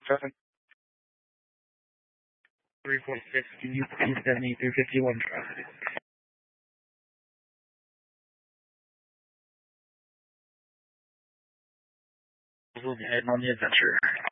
traffic. 346, can you please send me through 51 traffic? We'll be heading on the adventure.